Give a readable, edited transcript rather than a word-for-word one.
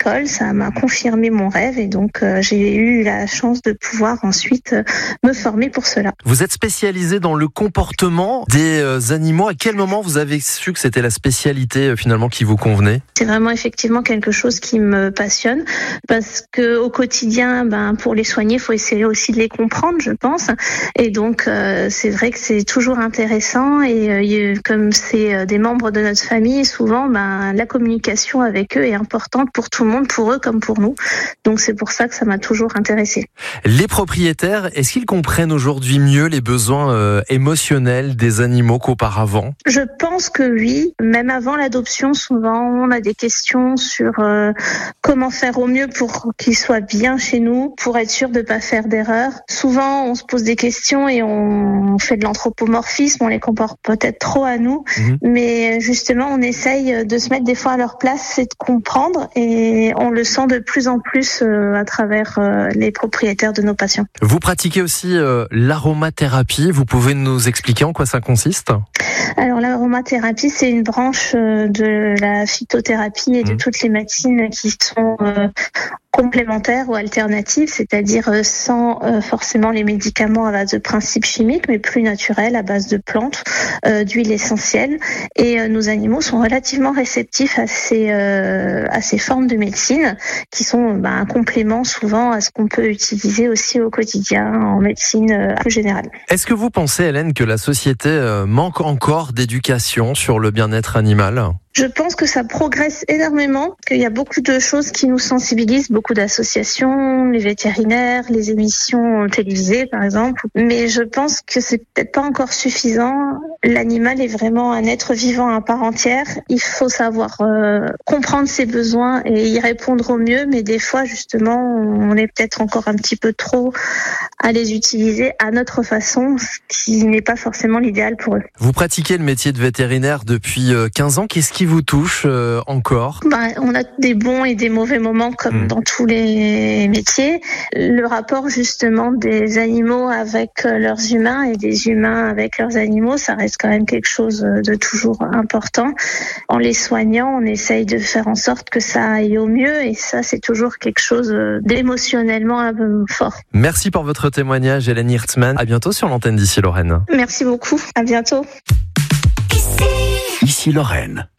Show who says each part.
Speaker 1: l'école, ça m'a confirmé mon rêve et donc j'ai eu la chance de pouvoir ensuite me former pour cela.
Speaker 2: Vous êtes spécialisée dans le comportement des animaux. À quel moment vous avez su que c'était la spécialité finalement qui vous convenait ?
Speaker 1: C'est vraiment effectivement quelque chose qui me passionne parce que au quotidien, pour les soigner, il faut essayer aussi de les comprendre, je pense. Et donc c'est vrai que c'est toujours intéressant et comme c'est des membres de notre famille, souvent la communication avec eux est importante pour tout le monde, pour eux comme pour nous. Donc c'est pour ça que ça m'a toujours intéressée.
Speaker 2: Les propriétaires, est-ce qu'ils comprennent aujourd'hui mieux les besoins émotionnels des animaux qu'auparavant ?
Speaker 1: Je pense que oui. Même avant l'adoption, souvent on a des questions sur comment faire au mieux pour qu'ils soient bien chez nous, pour être sûr de ne pas faire d'erreur. Souvent on se pose des questions et on fait de l'anthropomorphisme, on les compare peut-être trop à nous, mais justement on essaye de se mettre des fois à leur place, c'est de comprendre et on le sent de plus en plus à travers les propriétaires de nos patients.
Speaker 2: Vous pratiquez aussi l'aromathérapie, vous pouvez nous expliquer en quoi ça consiste ?
Speaker 1: Alors l'aromathérapie, c'est une branche de la phytothérapie et de toutes les médecines qui sont complémentaires ou alternatives, c'est-à-dire sans forcément les médicaments à base de principes chimiques, mais plus naturels, à base de plantes, d'huiles essentielles. Et nos animaux sont relativement réceptifs à ces formes de médecine qui sont un complément souvent à ce qu'on peut utiliser aussi au quotidien en médecine plus générale.
Speaker 2: Est-ce que vous pensez, Hélène, que la société manque encore d'éducation sur le bien-être animal ?
Speaker 1: Je pense que ça progresse énormément, qu'il y a beaucoup de choses qui nous sensibilisent, beaucoup d'associations, les vétérinaires, les émissions télévisées par exemple. Mais je pense que c'est peut-être pas encore suffisant. L'animal est vraiment un être vivant à part entière. Il faut savoir comprendre ses besoins et y répondre au mieux. Mais des fois, justement, on est peut-être encore un petit peu trop à les utiliser à notre façon, ce qui n'est pas forcément l'idéal pour eux.
Speaker 2: Vous pratiquez le métier de vétérinaire depuis 15 ans. Qu'est-ce qui vous touche encore ?
Speaker 1: On a des bons et des mauvais moments comme dans tous les métiers. Le rapport justement des animaux avec leurs humains et des humains avec leurs animaux, ça reste quand même quelque chose de toujours important. En les soignant, on essaye de faire en sorte que ça aille au mieux et ça, c'est toujours quelque chose d'émotionnellement un peu fort.
Speaker 2: Merci pour votre témoignage, Hélène Hirtzman. À bientôt sur l'antenne d'Ici Lorraine.
Speaker 1: Merci beaucoup. À bientôt.
Speaker 3: Ici Lorraine.